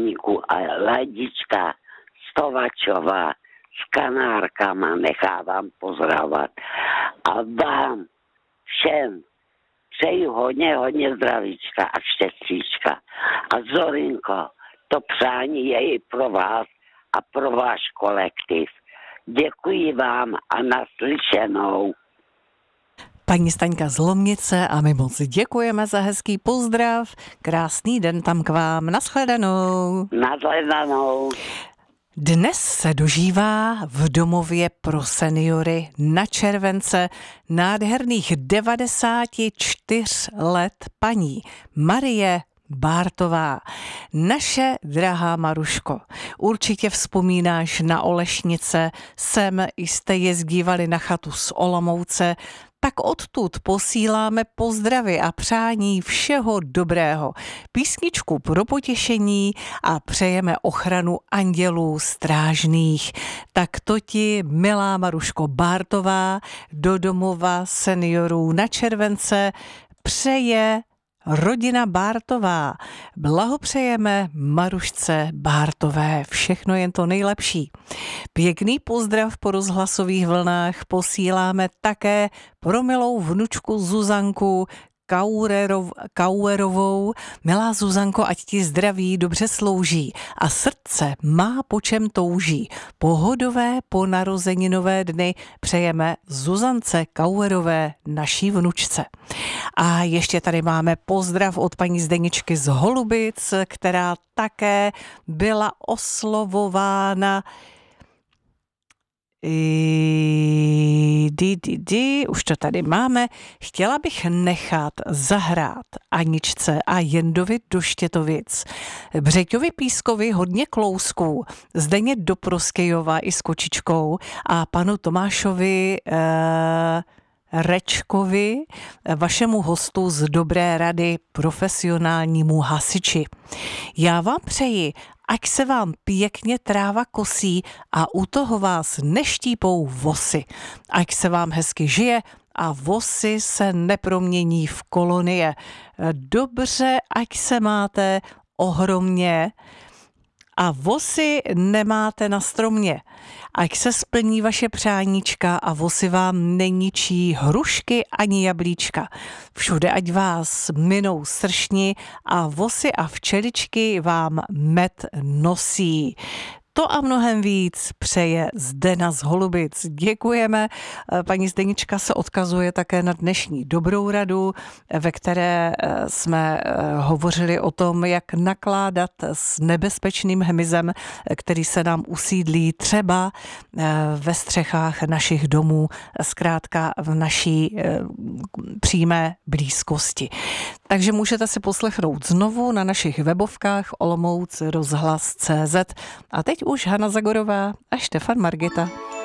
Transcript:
Jeníku a Ladička Stovačová s Kanárkama nechávám pozdravovat. A vám všem přeju hodně zdravíčka a štěstříčka. A Zorinko, to přání je i pro vás a pro váš kolektiv. Děkuji vám a naslyšenou. Paní Staňka z Lomnice a my moc děkujeme za hezký pozdrav. Krásný den tam k vám. Nashledanou. Nashledanou. Dnes se dožívá v domově pro seniory na Července nádherných 94 let paní Marie Bártová. Naše drahá Maruško, určitě vzpomínáš na Olešnice, sem jste jezdívali na chatu z Olomouce, tak odtud posíláme pozdravy a přání všeho dobrého. Písničku pro potěšení a přejeme ochranu andělů strážných. Tak to ti, milá Maruško Bártová, do domova seniorů na Července přeje rodina Bártová. Blahopřejeme Marušce Bártové. Všechno jen to nejlepší. Pěkný pozdrav po rozhlasových vlnách posíláme také pro milou vnučku Zuzanku Kauerovou. Milá Zuzanko, ať ti zdraví dobře slouží a srdce má po čem touží. Pohodové po narozeninové dny přejeme Zuzance Kauerové, naší vnučce. A ještě tady máme pozdrav od paní Zdeničky z Holubic, která také byla oslovována. Už to tady máme. Chtěla bych nechat zahrát Aničce a Jendovi do Štětovic, Břeťovi Pískovi hodně klousků, Zdeně do Proskejova i s kočičkou a panu Tomášovi Rečkovi, vašemu hostu z Dobré rady, profesionálnímu hasiči. Já vám přeji, ať se vám pěkně tráva kosí a u toho vás neštípou vosy. Ať se vám hezky žije a vosy se nepromění v kolonie. Dobře, ať se máte ohromně a vosy nemáte na stromě. Ať se splní vaše přáníčka a vosy vám neničí hrušky ani jablíčka. Všude ať vás minou sršni a vosy a včeličky vám med nosí. To a mnohem víc přeje Zdena z Holubic. Děkujeme. Paní Zdenička se odkazuje také na dnešní Dobrou radu, ve které jsme hovořili o tom, jak nakládat s nebezpečným hmyzem, který se nám usídlí třeba ve střechách našich domů, zkrátka v naší přímé blízkosti. Takže můžete si poslechnout znovu na našich webovkách Olomouc rozhlas.cz. A teď už Hana Zagorová a Štefan Margita.